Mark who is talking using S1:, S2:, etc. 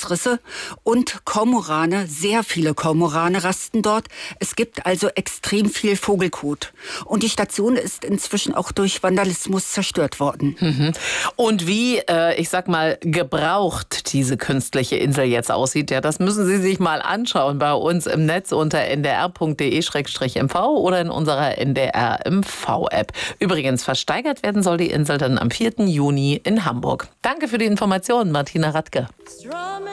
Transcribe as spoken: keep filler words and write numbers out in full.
S1: Felsrisse und Kormorane, sehr viele Kormorane rasten dort. Es gibt also extrem viel Vogelkot. Und die Station ist inzwischen auch durch Vandalismus zerstört worden.
S2: Mhm. Und wie, äh, ich sag mal, gebraucht diese künstliche Insel jetzt aussieht, ja, das müssen Sie sich mal anschauen bei uns im Netz unter n d r punkt d e schrägstrich m v oder in unserer N D R M V-App. Übrigens, versteigert werden soll die Insel dann am vierten Juni in Hamburg. Danke für die Informationen, Martina Radke.